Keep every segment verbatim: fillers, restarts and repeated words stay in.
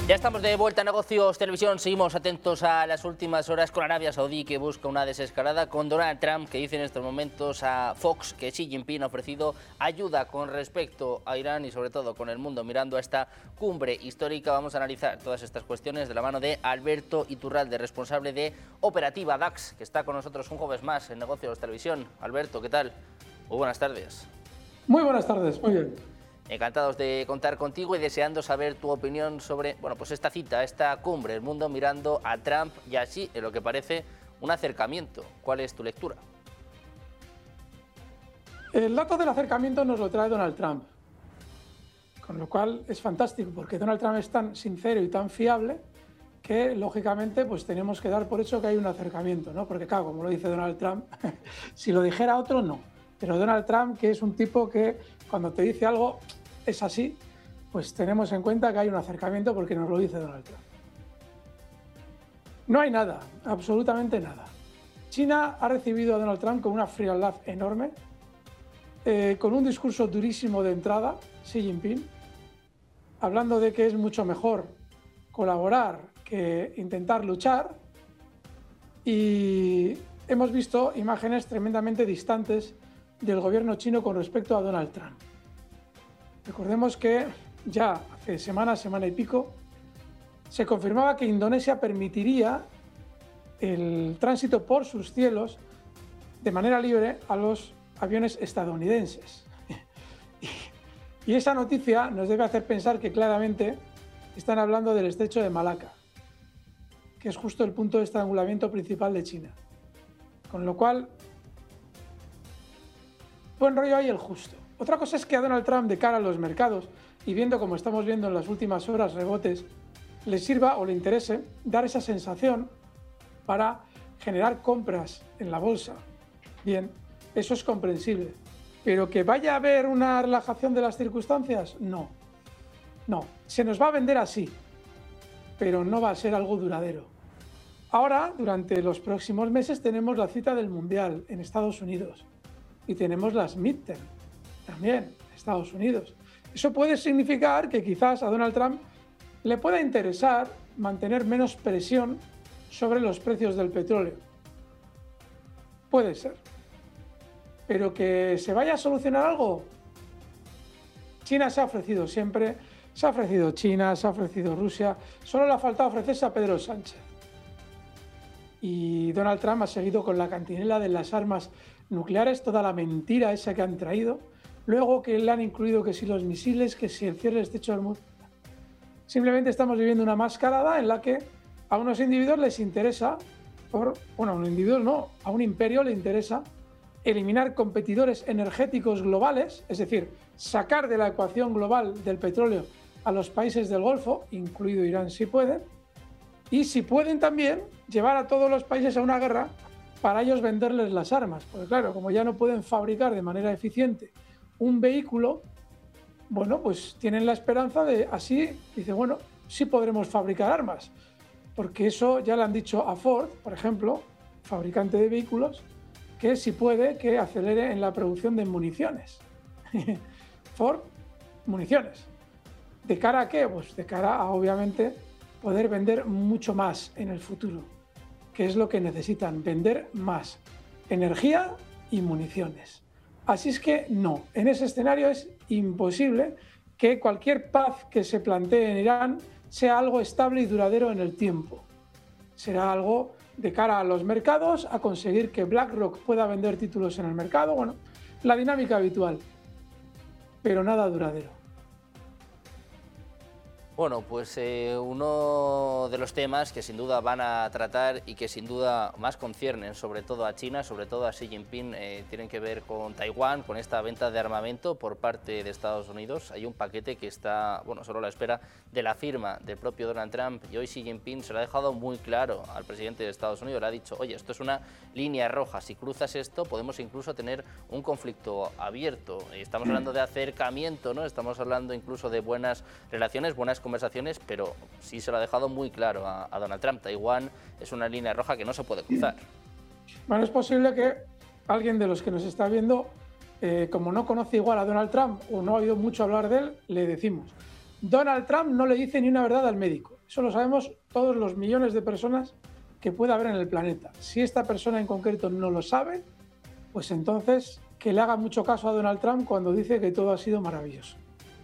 Ya estamos de vuelta a Negocios Televisión. Seguimos atentos a las últimas horas con Arabia Saudí, que busca una desescalada, con Donald Trump, que dice en estos momentos a Fox que Xi Jinping ha ofrecido ayuda con respecto a Irán y sobre todo con el mundo mirando a esta cumbre histórica. Vamos a analizar todas estas cuestiones de la mano de Alberto Iturralde, responsable de Operativa DAX, que está con nosotros un jueves más en Negocios Televisión. Alberto, ¿qué tal? Muy buenas tardes. Muy buenas tardes, muy bien. Encantados de contar contigo y deseando saber tu opinión sobre bueno, pues esta cita, esta cumbre, el mundo mirando a Trump y a Xi, en lo que parece un acercamiento. ¿Cuál es tu lectura? El dato del acercamiento nos lo trae Donald Trump, con lo cual es fantástico, porque Donald Trump es tan sincero y tan fiable que, lógicamente, pues tenemos que dar por hecho que hay un acercamiento, ¿no? Porque, claro, como lo dice Donald Trump, si lo dijera otro, no. Pero Donald Trump, que es un tipo que cuando te dice algo es así, pues tenemos en cuenta que hay un acercamiento porque nos lo dice Donald Trump. No hay nada, absolutamente nada. China ha recibido a Donald Trump con una frialdad enorme, eh, con un discurso durísimo de entrada, Xi Jinping, hablando de que es mucho mejor colaborar que intentar luchar, y hemos visto imágenes tremendamente distantes del gobierno chino con respecto a Donald Trump. Recordemos que ya hace semana, semana y pico, se confirmaba que Indonesia permitiría el tránsito por sus cielos de manera libre a los aviones estadounidenses. Y esa noticia nos debe hacer pensar que claramente están hablando del estrecho de Malaca, que es justo el punto de estrangulamiento principal de China. Con lo cual, buen rollo hay el justo. Otra cosa es que a Donald Trump, de cara a los mercados, y viendo como estamos viendo en las últimas horas rebotes, le sirva o le interese dar esa sensación para generar compras en la bolsa. Bien, eso es comprensible. Pero que vaya a haber una relajación de las circunstancias, no. No, se nos va a vender así, pero no va a ser algo duradero. Ahora, durante los próximos meses, tenemos la cita del Mundial en Estados Unidos. Y tenemos las midterm también en Estados Unidos. Eso puede significar que quizás a Donald Trump le pueda interesar mantener menos presión sobre los precios del petróleo. Puede ser. Pero que se vaya a solucionar algo. China se ha ofrecido siempre, se ha ofrecido China, se ha ofrecido Rusia, solo le ha faltado ofrecerse a Pedro Sánchez. Y Donald Trump ha seguido con la cantinela de las armas nucleares, toda la mentira esa que han traído, luego que le han incluido que si los misiles, que si el cierre del estrecho de Hormuz. Simplemente estamos viviendo una mascarada en la que a unos individuos les interesa, por, bueno, a un individuo no, a un imperio le interesa eliminar competidores energéticos globales, es decir, sacar de la ecuación global del petróleo a los países del Golfo, incluido Irán si pueden, y si pueden también llevar a todos los países a una guerra para ellos venderles las armas. Porque claro, como ya no pueden fabricar de manera eficiente un vehículo, bueno, pues tienen la esperanza de así, dice, bueno, sí podremos fabricar armas. Porque eso ya le han dicho a Ford, por ejemplo, fabricante de vehículos, que si puede que acelere en la producción de municiones. Ford, municiones. ¿De cara a qué? Pues de cara a, obviamente, poder vender mucho más en el futuro, que es lo que necesitan, vender más energía y municiones. Así es que no, en ese escenario es imposible que cualquier paz que se plantee en Irán sea algo estable y duradero en el tiempo. Será algo de cara a los mercados, a conseguir que BlackRock pueda vender títulos en el mercado, bueno, la dinámica habitual, pero nada duradero. Bueno, pues eh, uno de los temas que sin duda van a tratar y que sin duda más conciernen sobre todo a China, sobre todo a Xi Jinping, eh, tienen que ver con Taiwán, con esta venta de armamento por parte de Estados Unidos. Hay un paquete que está, bueno, solo a la espera de la firma del propio Donald Trump, y hoy Xi Jinping se lo ha dejado muy claro al presidente de Estados Unidos. Le ha dicho, oye, esto es una línea roja, si cruzas esto podemos incluso tener un conflicto abierto. Estamos hablando de acercamiento, ¿no? Estamos hablando incluso de buenas relaciones, buenas conversaciones, pero sí se lo ha dejado muy claro a, a Donald Trump. Taiwán es una línea roja que no se puede cruzar. Bueno, es posible que alguien de los que nos está viendo, eh, como no conoce igual a Donald Trump o no ha oído mucho hablar de él, le decimos, Donald Trump no le dice ni una verdad al médico. Eso lo sabemos todos los millones de personas que pueda haber en el planeta. Si esta persona en concreto no lo sabe, pues entonces que le haga mucho caso a Donald Trump cuando dice que todo ha sido maravilloso.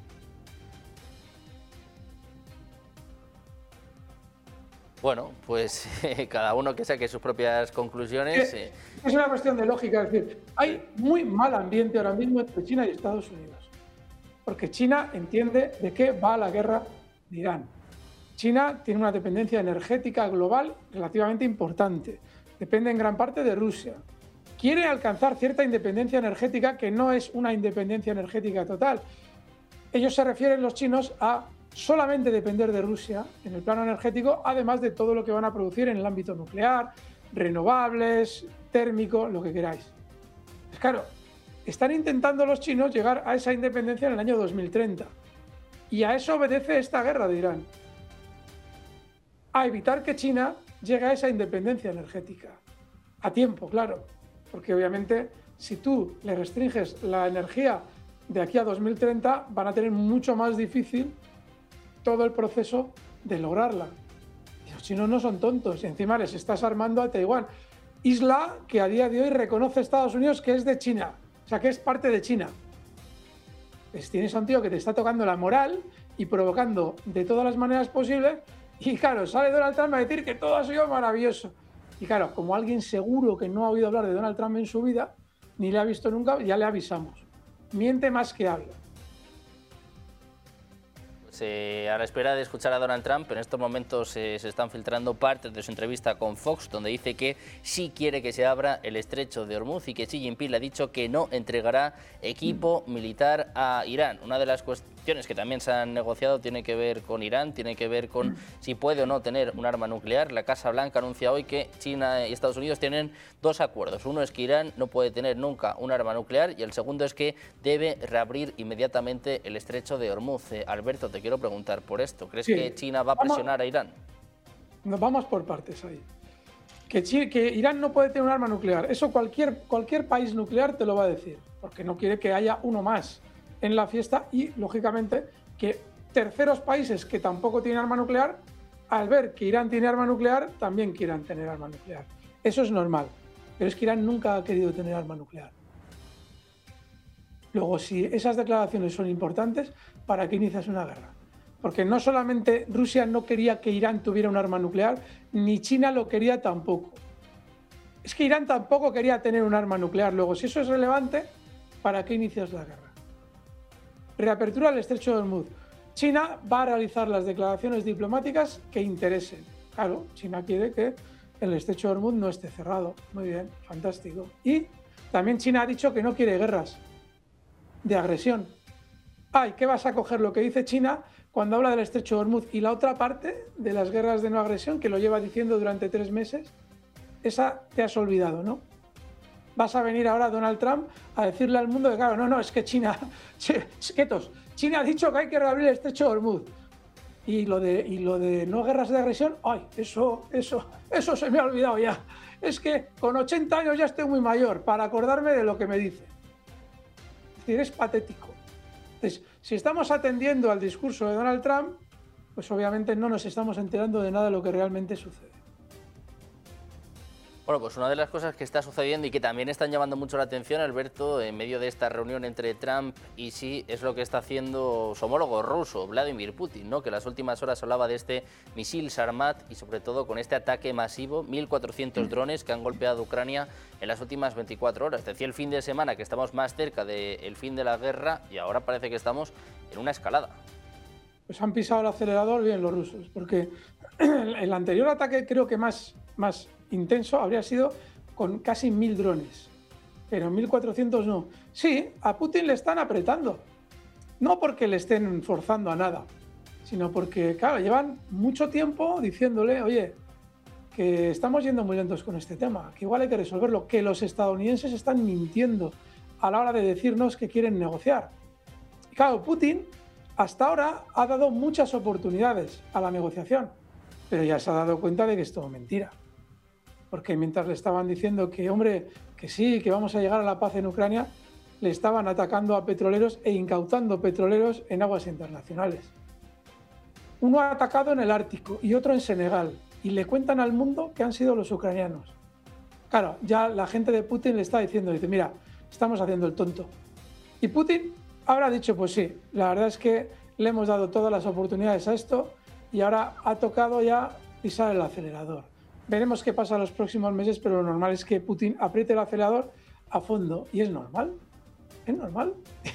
Bueno, pues eh, cada uno que saque sus propias conclusiones. Eh, eh. Es una cuestión de lógica, es decir, hay muy mal ambiente ahora mismo entre China y Estados Unidos, porque China entiende de qué va la guerra de Irán. China tiene una dependencia energética global relativamente importante, depende en gran parte de Rusia. Quiere alcanzar cierta independencia energética que no es una independencia energética total. Ellos se refieren, los chinos, a solamente depender de Rusia en el plano energético, además de todo lo que van a producir en el ámbito nuclear, renovables, térmico, lo que queráis. Pues claro, están intentando los chinos llegar a esa independencia en el año dos mil treinta. Y a eso obedece esta guerra de Irán. A evitar que China llegue a esa independencia energética. A tiempo, claro. Porque obviamente si tú le restringes la energía de aquí a dos mil treinta, van a tener mucho más difícil todo el proceso de lograrla. Y los chinos no son tontos, y encima les estás armando a Taiwán, isla que a día de hoy reconoce Estados Unidos que es de China, o sea que es parte de China. Pues tienes a un tío que te está tocando la moral y provocando de todas las maneras posibles, y claro, sale Donald Trump a decir que todo ha sido maravilloso. Y claro, como alguien seguro que no ha oído hablar de Donald Trump en su vida, ni le ha visto nunca, ya le avisamos. Miente más que habla. Eh, a la espera de escuchar a Donald Trump, en estos momentos eh, se están filtrando partes de su entrevista con Fox, donde dice que sí quiere que se abra el estrecho de Hormuz y que Xi Jinping le ha dicho que no entregará equipo militar a Irán. Una de las cuestiones que también se han negociado tiene que ver con Irán, tiene que ver con si puede o no tener un arma nuclear. La Casa Blanca anuncia hoy que China y Estados Unidos tienen dos acuerdos. Uno es que Irán no puede tener nunca un arma nuclear y el segundo es que debe reabrir inmediatamente el estrecho de Hormuz. Eh, Alberto, te quiero preguntar por esto. ¿Crees sí. que China va a presionar vamos, a Irán? Nos vamos por partes ahí. Que, China, que Irán no puede tener un arma nuclear. Eso cualquier, cualquier país nuclear te lo va a decir, porque no quiere que haya uno más en la fiesta y, lógicamente, que terceros países que tampoco tienen arma nuclear, al ver que Irán tiene arma nuclear, también quieran tener arma nuclear. Eso es normal, pero es que Irán nunca ha querido tener arma nuclear. Luego, si esas declaraciones son importantes, ¿para qué inicias una guerra? Porque no solamente Rusia no quería que Irán tuviera un arma nuclear, ni China lo quería tampoco. Es que Irán tampoco quería tener un arma nuclear. Luego, si eso es relevante, ¿para qué inicias la guerra? Reapertura del estrecho de Hormuz. China va a realizar las declaraciones diplomáticas que interesen. Claro, China quiere que el estrecho de Hormuz no esté cerrado. Muy bien, fantástico. Y también China ha dicho que no quiere guerras de agresión. Ay, ¿qué vas a coger lo que dice China cuando habla del estrecho de Hormuz y la otra parte de las guerras de no agresión, que lo lleva diciendo durante tres meses? Esa te has olvidado, ¿no? Vas a venir ahora Donald Trump a decirle al mundo que, claro, no, no, es que China, quietos, China ha dicho que hay que reabrir el estrecho de Hormuz. Y lo de, y lo de no guerras de agresión, ay, eso, eso, eso se me ha olvidado ya. Es que con ochenta años ya estoy muy mayor para acordarme de lo que me dice. Es decir, es patético. Entonces, si estamos atendiendo al discurso de Donald Trump, pues obviamente no nos estamos enterando de nada de lo que realmente sucede. Bueno, pues una de las cosas que está sucediendo y que también están llamando mucho la atención, Alberto, en medio de esta reunión entre Trump y Xi, es lo que está haciendo su homólogo ruso, Vladimir Putin, ¿no? Que en las últimas horas hablaba de este misil Sarmat y sobre todo con este ataque masivo, mil cuatrocientos drones que han golpeado Ucrania en las últimas veinticuatro horas. Decía el fin de semana que estamos más cerca del fin de la guerra y ahora parece que estamos en una escalada. Pues han pisado el acelerador bien los rusos, porque el anterior ataque creo que más, más intenso habría sido con casi mil drones, pero mil cuatrocientos no. Sí, a Putin le están apretando, no porque le estén forzando a nada, sino porque, claro, llevan mucho tiempo diciéndole, oye, que estamos yendo muy lentos con este tema, que igual hay que resolverlo, que los estadounidenses están mintiendo a la hora de decirnos que quieren negociar. Y claro, Putin hasta ahora ha dado muchas oportunidades a la negociación, pero ya se ha dado cuenta de que es todo mentira. Porque mientras le estaban diciendo que, hombre, que sí, que vamos a llegar a la paz en Ucrania, le estaban atacando a petroleros e incautando petroleros en aguas internacionales. Uno ha atacado en el Ártico y otro en Senegal. Y le cuentan al mundo que han sido los ucranianos. Claro, ya la gente de Putin le está diciendo, dice, mira, estamos haciendo el tonto. Y Putin ahora ha dicho, pues sí, la verdad es que le hemos dado todas las oportunidades a esto y ahora ha tocado ya pisar el acelerador. Veremos qué pasa en los próximos meses, pero lo normal es que Putin apriete el acelerador a fondo. Y es normal, es normal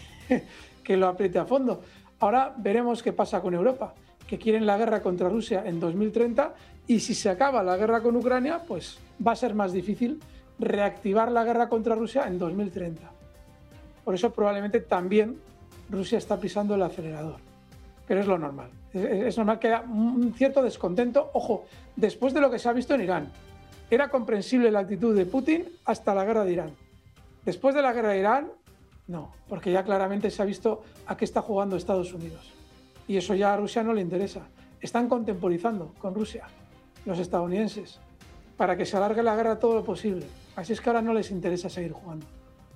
que lo apriete a fondo. Ahora veremos qué pasa con Europa, que quieren la guerra contra Rusia en dos mil treinta, y si se acaba la guerra con Ucrania, pues va a ser más difícil reactivar la guerra contra Rusia en dos mil treinta. Por eso probablemente también Rusia está pisando el acelerador. Pero es lo normal. Es normal que haya un cierto descontento. Ojo, después de lo que se ha visto en Irán. Era comprensible la actitud de Putin hasta la guerra de Irán. Después de la guerra de Irán, no, porque ya claramente se ha visto a qué está jugando Estados Unidos. Y eso ya a Rusia no le interesa. Están contemporizando con Rusia, los estadounidenses, para que se alargue la guerra todo lo posible. Así es que ahora no les interesa seguir jugando.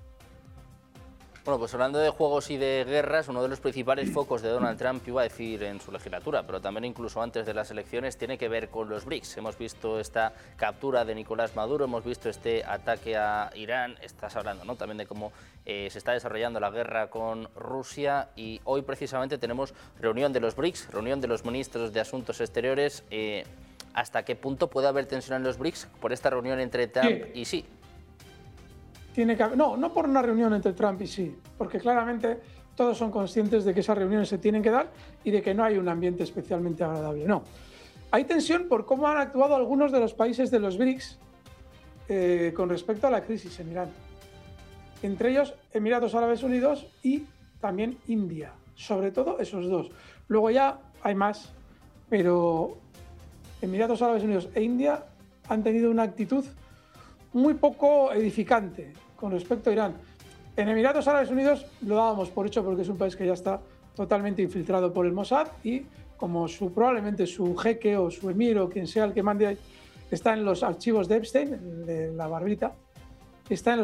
Bueno, pues hablando de juegos y de guerras, uno de los principales focos de Donald Trump, iba a decir en su legislatura, pero también incluso antes de las elecciones, tiene que ver con los BRICS. Hemos visto esta captura de Nicolás Maduro, hemos visto este ataque a Irán, estás hablando, ¿no?, también de cómo eh, se está desarrollando la guerra con Rusia, y hoy precisamente tenemos reunión de los BRICS, reunión de los ministros de Asuntos Exteriores. Eh, ¿Hasta qué punto puede haber tensión en los BRICS por esta reunión entre Trump Sí. y Xi? Tiene que haber, no, no por una reunión entre Trump y Xi, porque claramente todos son conscientes de que esas reuniones se tienen que dar y de que no hay un ambiente especialmente agradable. No. Hay tensión por cómo han actuado algunos de los países de los BRICS eh, con respecto a la crisis en Irán. Entre ellos, Emiratos Árabes Unidos y también India. Sobre todo esos dos. Luego ya hay más, pero Emiratos Árabes Unidos e India han tenido una actitud muy poco edificante con respecto a Irán. En Emiratos Árabes Unidos lo dábamos por hecho porque es un país que ya está totalmente infiltrado por el Mossad y como su, probablemente su jeque o su emir o quien sea el que mande ahí está en los archivos de Epstein, de la barbita, está en los